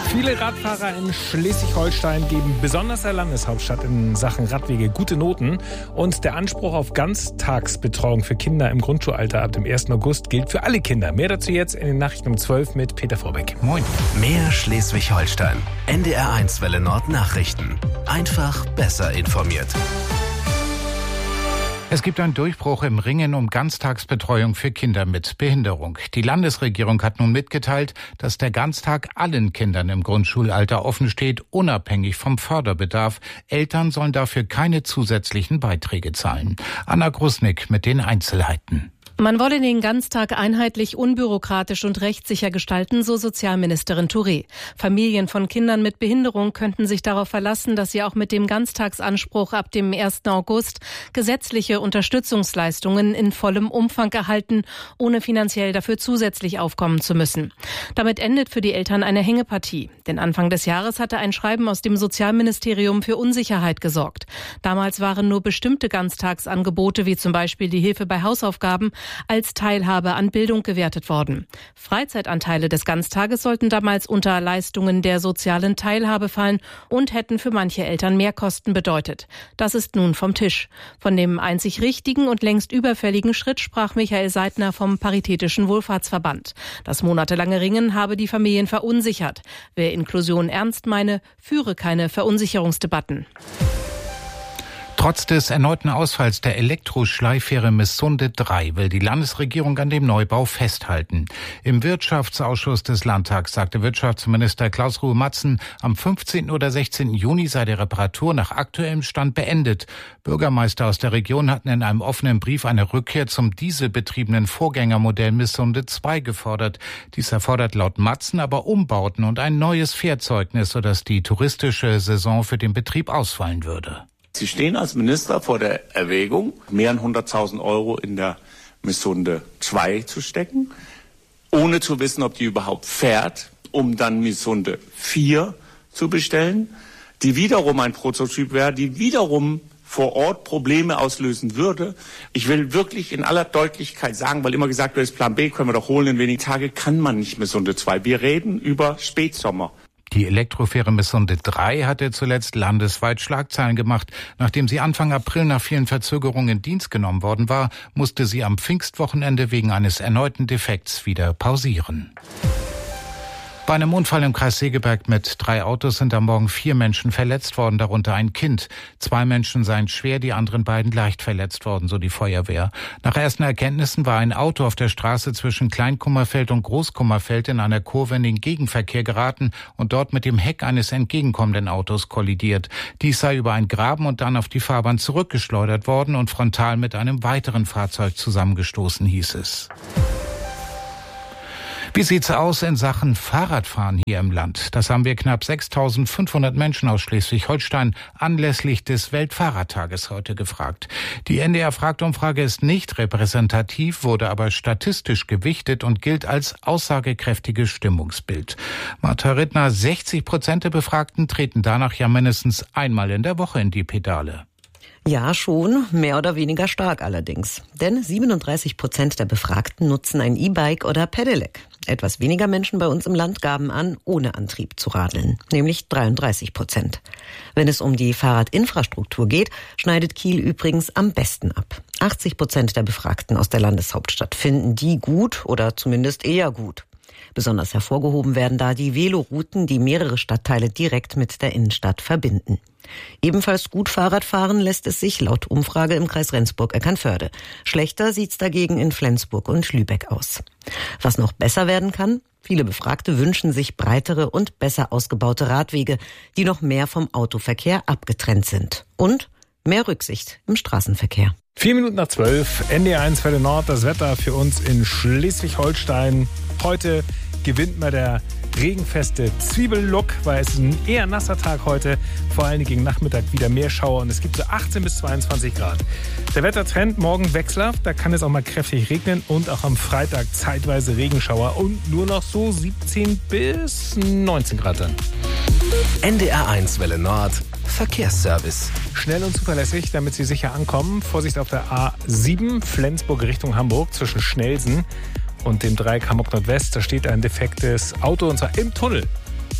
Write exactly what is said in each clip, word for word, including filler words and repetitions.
Viele Radfahrer in Schleswig-Holstein geben besonders der Landeshauptstadt in Sachen Radwege gute Noten. Und der Anspruch auf Ganztagsbetreuung für Kinder im Grundschulalter ab dem ersten August gilt für alle Kinder. Mehr dazu jetzt in den Nachrichten um zwölf mit Peter Vorbeck. Moin. Mehr Schleswig-Holstein. N D R eins Welle Nord Nachrichten. Einfach besser informiert. Es gibt einen Durchbruch im Ringen um Ganztagsbetreuung für Kinder mit Behinderung. Die Landesregierung hat nun mitgeteilt, dass der Ganztag allen Kindern im Grundschulalter offen steht, unabhängig vom Förderbedarf. Eltern sollen dafür keine zusätzlichen Beiträge zahlen. Anna Grusnick mit den Einzelheiten. Man wolle den Ganztag einheitlich, unbürokratisch und rechtssicher gestalten, so Sozialministerin Touré. Familien von Kindern mit Behinderung könnten sich darauf verlassen, dass sie auch mit dem Ganztagsanspruch ab dem ersten August gesetzliche Unterstützungsleistungen in vollem Umfang erhalten, ohne finanziell dafür zusätzlich aufkommen zu müssen. Damit endet für die Eltern eine Hängepartie. Denn Anfang des Jahres hatte ein Schreiben aus dem Sozialministerium für Unsicherheit gesorgt. Damals waren nur bestimmte Ganztagsangebote, wie zum Beispiel die Hilfe bei Hausaufgaben, als Teilhabe an Bildung gewertet worden. Freizeitanteile des Ganztages sollten damals unter Leistungen der sozialen Teilhabe fallen und hätten für manche Eltern Mehrkosten bedeutet. Das ist nun vom Tisch. Von dem einzig richtigen und längst überfälligen Schritt sprach Michael Seidner vom Paritätischen Wohlfahrtsverband. Das monatelange Ringen habe die Familien verunsichert. Wer Inklusion ernst meine, führe keine Verunsicherungsdebatten. Trotz des erneuten Ausfalls der Elektroschleiffähre Missunde drei will die Landesregierung an dem Neubau festhalten. Im Wirtschaftsausschuss des Landtags sagte Wirtschaftsminister Klaus-Ruhe Matzen, am fünfzehnten oder sechzehnten Juni sei die Reparatur nach aktuellem Stand beendet. Bürgermeister aus der Region hatten in einem offenen Brief eine Rückkehr zum dieselbetriebenen Vorgängermodell Missunde zwei gefordert. Dies erfordert laut Matzen aber Umbauten und ein neues Fährzeugnis, sodass die touristische Saison für den Betrieb ausfallen würde. Sie stehen als Minister vor der Erwägung, mehr als hunderttausend Euro in der Missunde zwei zu stecken, ohne zu wissen, ob die überhaupt fährt, um dann Missunde vier zu bestellen, die wiederum ein Prototyp wäre, die wiederum vor Ort Probleme auslösen würde. Ich will wirklich in aller Deutlichkeit sagen, weil immer gesagt wird, das Plan B können wir doch holen, in wenigen Tagen kann man nicht Missunde zwei. Wir reden über Spätsommer. Die Elektrofähre Missunde drei hatte zuletzt landesweit Schlagzeilen gemacht. Nachdem sie Anfang April nach vielen Verzögerungen in Dienst genommen worden war, musste sie am Pfingstwochenende wegen eines erneuten Defekts wieder pausieren. Bei einem Unfall im Kreis Segeberg mit drei Autos sind am Morgen vier Menschen verletzt worden, darunter ein Kind. Zwei Menschen seien schwer, die anderen beiden leicht verletzt worden, so die Feuerwehr. Nach ersten Erkenntnissen war ein Auto auf der Straße zwischen Kleinkummerfeld und Großkummerfeld in einer Kurve in den Gegenverkehr geraten und dort mit dem Heck eines entgegenkommenden Autos kollidiert. Dies sei über einen Graben und dann auf die Fahrbahn zurückgeschleudert worden und frontal mit einem weiteren Fahrzeug zusammengestoßen, hieß es. Wie sieht's aus in Sachen Fahrradfahren hier im Land? Das haben wir knapp sechstausendfünfhundert Menschen aus Schleswig-Holstein anlässlich des Weltfahrradtages heute gefragt. Die N D R-Fragt-Umfrage ist nicht repräsentativ, wurde aber statistisch gewichtet und gilt als aussagekräftiges Stimmungsbild. Martha Rittner, sechzig Prozent der Befragten treten danach ja mindestens einmal in der Woche in die Pedale. Ja, schon, mehr oder weniger stark allerdings. Denn siebenunddreißig Prozent der Befragten nutzen ein E-Bike oder Pedelec. Etwas weniger Menschen bei uns im Land gaben an, ohne Antrieb zu radeln, nämlich dreiunddreißig Prozent. Wenn es um die Fahrradinfrastruktur geht, schneidet Kiel übrigens am besten ab. achtzig Prozent der Befragten aus der Landeshauptstadt finden die gut oder zumindest eher gut. Besonders hervorgehoben werden da die Velorouten, die mehrere Stadtteile direkt mit der Innenstadt verbinden. Ebenfalls gut Fahrradfahren lässt es sich laut Umfrage im Kreis Rendsburg-Eckernförde. Schlechter sieht's dagegen in Flensburg und Lübeck aus. Was noch besser werden kann? Viele Befragte wünschen sich breitere und besser ausgebaute Radwege, die noch mehr vom Autoverkehr abgetrennt sind. Und mehr Rücksicht im Straßenverkehr. Vier Minuten nach zwölf, N D R eins Welle Nord, das Wetter für uns in Schleswig-Holstein. Heute gewinnt mal der regenfeste Zwiebellook, weil es ist ein eher nasser Tag heute. Vor allem gegen Nachmittag wieder mehr Schauer und es gibt so achtzehn bis zweiundzwanzig Grad. Der Wettertrend morgen wechselhaft, da kann es auch mal kräftig regnen und auch am Freitag zeitweise Regenschauer und nur noch so siebzehn bis neunzehn Grad dann. N D R eins Welle Nord Verkehrsservice. Schnell und zuverlässig, damit Sie sicher ankommen. Vorsicht auf der A sieben, Flensburg Richtung Hamburg, zwischen Schnelsen und dem Dreieck Hamburg Nordwest. Da steht ein defektes Auto und zwar im Tunnel.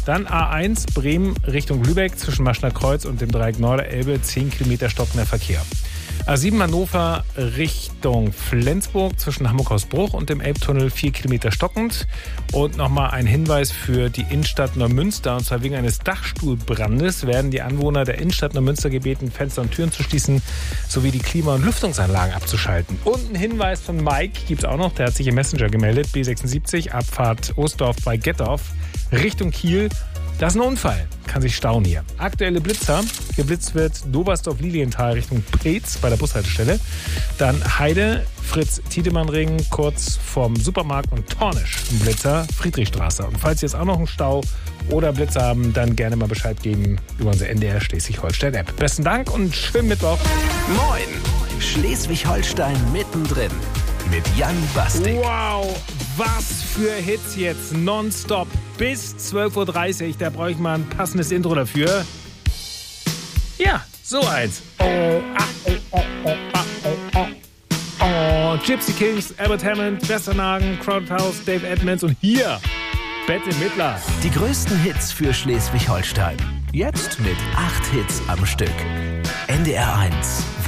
Dann A eins Bremen Richtung Lübeck zwischen Maschner Kreuz und dem Dreieck Norderelbe zehn Kilometer stockender Verkehr. A sieben Hannover Richtung Flensburg zwischen Hamburg-Hausbruch und dem Elbtunnel vier Kilometer stockend. Und nochmal ein Hinweis für die Innenstadt Neumünster. Und zwar wegen eines Dachstuhlbrandes werden die Anwohner der Innenstadt Neumünster gebeten, Fenster und Türen zu schließen, sowie die Klima- und Lüftungsanlagen abzuschalten. Und ein Hinweis von Mike gibt es auch noch. Der hat sich im Messenger gemeldet. B sechsundsiebzig, Abfahrt Ostdorf bei Gettorf Richtung Kiel. Das ist ein Unfall. Kann sich stauen hier. Aktuelle Blitzer. Geblitzt wird Dobersdorf-Lilienthal Richtung Preetz bei der Bushaltestelle. Dann Heide, Fritz-Tiedemann-Ring kurz vorm Supermarkt und Tornisch. Ein Blitzer, Friedrichstraße. Und falls Sie jetzt auch noch einen Stau oder Blitzer haben, dann gerne mal Bescheid geben über unsere N D R Schleswig-Holstein-App. Besten Dank und schönen Mittwoch. Moin! Schleswig-Holstein mittendrin. Mit Jan Bastik. Wow, was für Hits jetzt nonstop bis zwölf Uhr dreißig. Da brauche ich mal ein passendes Intro dafür. Ja, so eins. Oh, ah, oh, oh, oh, ah, oh, oh, oh. Gypsy Kings, Albert Hammond, Westernhagen, Crowded House, Dave Edmonds und hier Bette Midler. Die größten Hits für Schleswig-Holstein. Jetzt mit acht Hits am Stück. N D R eins.